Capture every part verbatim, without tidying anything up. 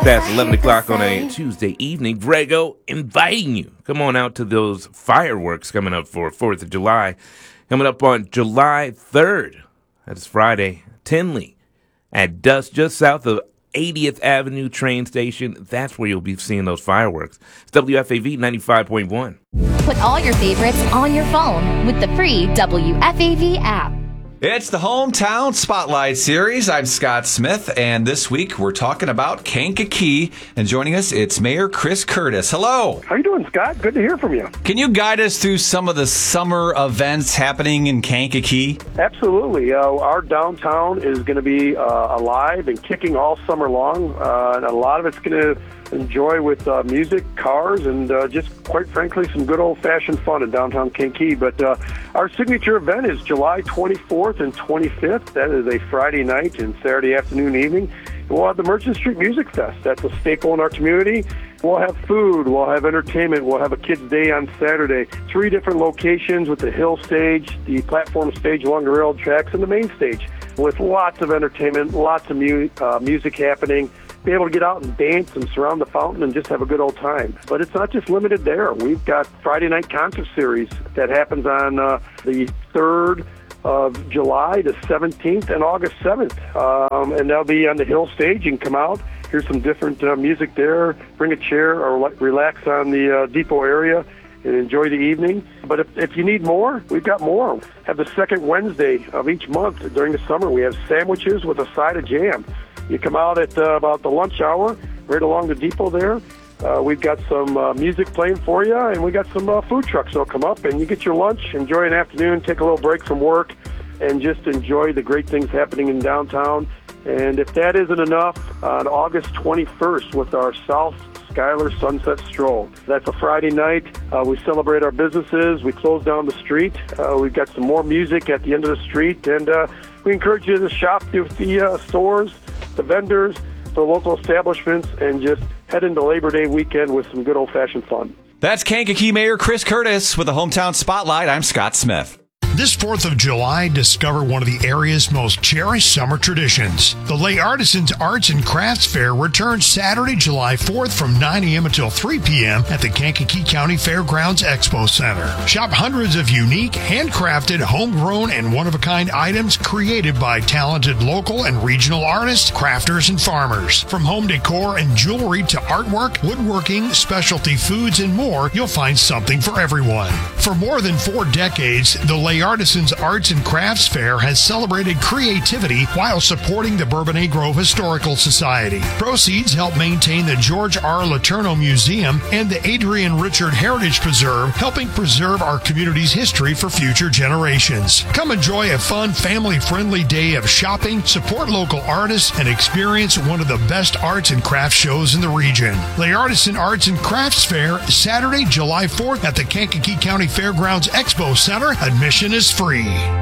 past eleven o'clock on a Tuesday evening. Grego inviting you. Come on out to those fireworks coming up for fourth of July. Coming up on July third. That's Friday. Tinley at dusk, just south of eightieth Avenue train station. That's where you'll be seeing those fireworks. It's W F A V ninety-five point one. Put all your favorites on your phone with the free W F A V app. It's the Hometown Spotlight Series. I'm Scott Smith, and this week we're talking about Kankakee. And joining us, it's Mayor Chris Curtis. Hello. How you doing, Scott? Good to hear from you. Can you guide us through some of the summer events happening in Kankakee? Absolutely. Uh, our downtown is going to be uh, alive and kicking all summer long, uh, and a lot of it's going to enjoy with uh, music, cars, and uh, just, quite frankly, some good old-fashioned fun in downtown Kankakee. But uh, our signature event is July twenty-fourth and twenty-fifth. That is a Friday night and Saturday afternoon, evening. And we'll have the Merchant Street Music Fest. That's a staple in our community. We'll have food. We'll have entertainment. We'll have a kids' day on Saturday. Three different locations with the hill stage, the platform stage along the railroad tracks, and the main stage with lots of entertainment, lots of mu- uh, music happening. Be able to get out and dance and surround the fountain and just have a good old time. But it's not just limited there. We've got Friday night concert series that happens on uh, the third of July, the seventeenth, and August seventh. Um, and they'll be on the hill stage. You can come out, hear some different uh, music there, bring a chair or le- relax on the uh, depot area and enjoy the evening. But if, if you need more, we've got more. Have the second Wednesday of each month during the summer. We have sandwiches with a side of jam. You come out at uh, about the lunch hour, right along the depot there. Uh, we've got some uh, music playing for you, and we got some uh, food trucks that'll come up, and you get your lunch, enjoy an afternoon, take a little break from work, and just enjoy the great things happening in downtown. And if that isn't enough, on August twenty-first with our South Schuyler Sunset Stroll. That's a Friday night. Uh, we celebrate our businesses. We close down the street. Uh, we've got some more music at the end of the street, and uh, we encourage you to shop through the uh, stores, the vendors, the local establishments, and just head into Labor Day weekend with some good old-fashioned fun. That's Kankakee Mayor Chris Curtis with the Hometown Spotlight. I'm Scott Smith. This fourth of July, discover one of the area's most cherished summer traditions. The Lay Artisans Arts and Crafts Fair returns Saturday, July fourth from nine a.m. until three p.m. at the Kankakee County Fairgrounds Expo Center. Shop hundreds of unique, handcrafted, homegrown, and one-of-a-kind items created by talented local and regional artists, crafters, and farmers. From home decor and jewelry to artwork, woodworking, specialty foods, and more, you'll find something for everyone. For more than four decades, the Lay Artisans Arts and Crafts Fair has celebrated creativity while supporting the Bourbonnais Grove Historical Society. Proceeds help maintain the George R. Letourneau Museum and the Adrian Richard Heritage Preserve, helping preserve our community's history for future generations. Come enjoy a fun, family-friendly day of shopping, support local artists, and experience one of the best arts and crafts shows in the region. Lay Artisan Arts and Crafts Fair, Saturday, July fourth at the Kankakee County Fairgrounds Expo Center. Admission is free.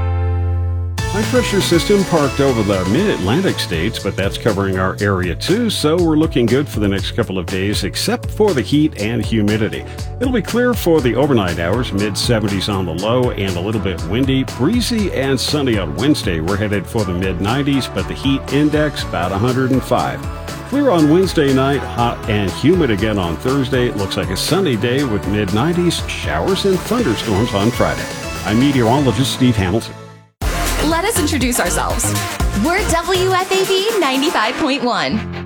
High pressure system parked over the mid-Atlantic states, but that's covering our area too, so we're looking good for the next couple of days, except for the heat and humidity. It'll be clear for the overnight hours, mid seventies on the low and a little bit windy, breezy and sunny on Wednesday. We're headed for the mid nineties, but the heat index about one hundred five. Clear on Wednesday night, hot and humid again on Thursday. It looks like a sunny day with mid nineties, showers and thunderstorms on Friday. I'm meteorologist Steve Hamilton. Let us introduce ourselves. We're W F A V ninety-five point one.